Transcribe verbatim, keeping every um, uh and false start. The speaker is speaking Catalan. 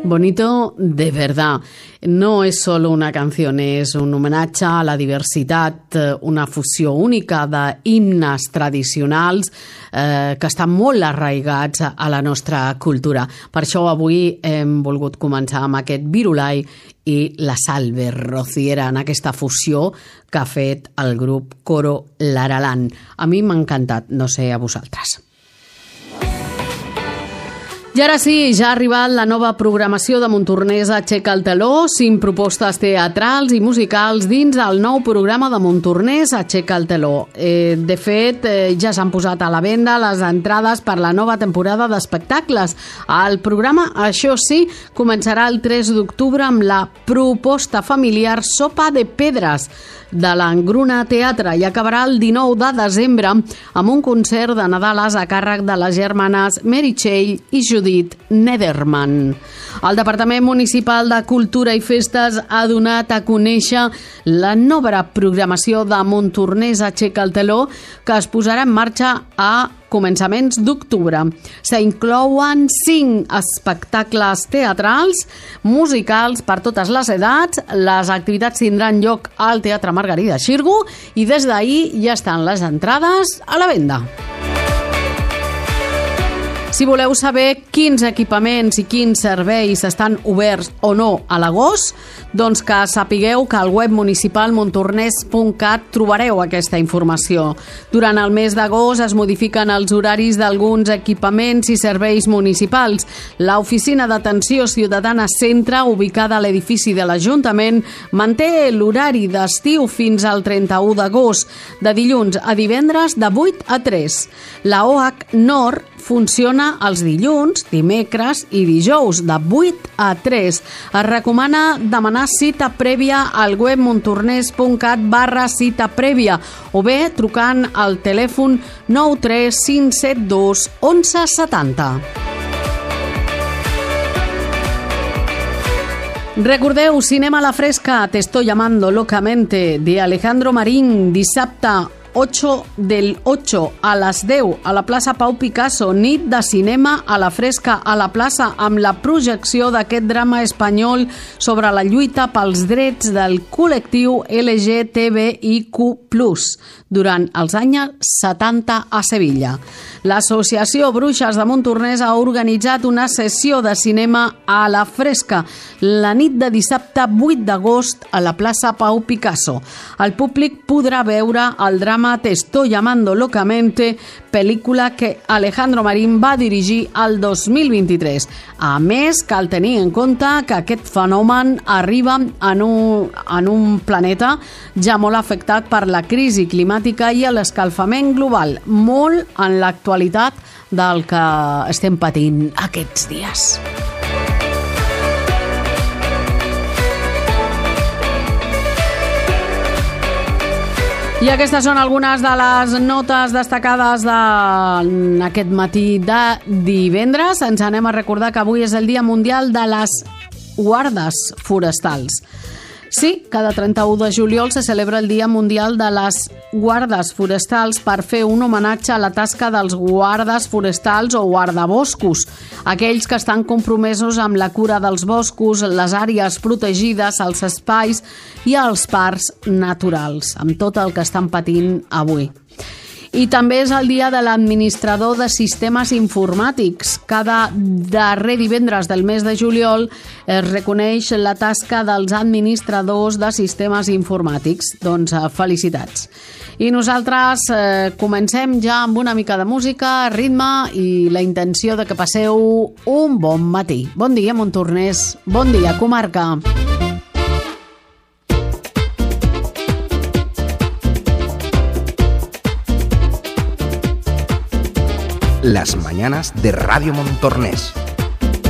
Bonito de verdad. No és solo una canció, és un homenatge a la diversitat, una fusió única d'himnes tradicionals eh, que estan molt arraigats a la nostra cultura. Per això avui hem volgut començar amb aquest Virulai i la Salve Rociera en aquesta fusió que ha fet el grup Coro L'Aralant. A mi m'ha encantat, no sé a vosaltres. I ara sí, ja ha arribat la nova programació de Montornès Aixeca el Teló, cinc propostes teatrals i musicals dins el nou programa de Montornès Aixeca el Teló. Eh, de fet, eh, ja s'han posat a la venda les entrades per la nova temporada d'espectacles. El programa, això sí, començarà el tres d'octubre amb la proposta familiar Sopa de Pedres de l'Engruna Teatre i acabarà el dinou de desembre amb un concert de Nadales a càrrec de les germanes Meritxell i Judit Nederman. El Departament Municipal de Cultura i Festes ha donat a conèixer la nova programació de Montornès Aixeca el Teló que es posarà en marxa a començaments d'octubre. S'inclouen cinc espectacles teatrals, musicals per totes les edats. Les activitats tindran lloc al Teatre Margarida Xirgu i des d'ahir ja estan les entrades a la venda. Si voleu saber quins equipaments i quins serveis estan oberts o no a l'agost, doncs que sapigueu que al web municipal montornès punt cat trobareu aquesta informació. Durant el mes d'agost es modifiquen els horaris d'alguns equipaments i serveis municipals. L'Oficina d'Atenció Ciutadana Centre, ubicada a l'edifici de l'Ajuntament, manté l'horari d'estiu fins al trenta-u d'agost, de dilluns a divendres de vuit a tres. La O H Nord funciona els dilluns, dimecres i dijous de vuit a tres. Es recomana demanar cita prèvia al web montornès punt cat barra cita prèvia o bé trucant al telèfon nou tres cinc set dos onze setanta. Recordeu, Cinema a la Fresca, Te estoy llamando locamente, de Alejandro Marín, dissabte ocho del ocho a les deu a la plaça Pau Picasso, nit de cinema a la fresca a la plaça amb la projecció d'aquest drama espanyol sobre la lluita pels drets del col·lectiu L G T B I Q plus, durant els anys setanta a Sevilla. L'Associació Bruixes de Montornès ha organitzat una sessió de cinema a la fresca la nit de dissabte vuit d'agost a la plaça Pau Picasso. El públic podrà veure el drama Te estoy llamando locamente, pel·lícula que Alejandro Marín va dirigir el dos mil vint-i-tres. A més, cal tenir en compte que aquest fenomen arriba en un, en un planeta ja molt afectat per la crisi climàtica i l'escalfament global, molt en l'actualitat del que estem patint aquests dies. I aquestes són algunes de les notes destacades d'aquest matí de divendres. Ens anem a recordar que avui és el Dia Mundial de les Guardes Forestals. Sí, cada trenta-u de juliol se celebra el Dia Mundial de les Guardes Forestals per fer un homenatge a la tasca dels guardes forestals o guardaboscos, aquells que estan compromesos amb la cura dels boscos, les àrees protegides, els espais i els parcs naturals, amb tot el que estan patint avui. I també és el dia de l'administrador de sistemes informàtics. Cada darrer divendres del mes de juliol es reconeix la tasca dels administradors de sistemes informàtics. Doncs felicitats. I nosaltres eh, comencem ja amb una mica de música, ritme i la intenció de que passeu un bon matí. Bon dia, Montornès. Bon dia, comarca. Las mañanas de Radio Montornès.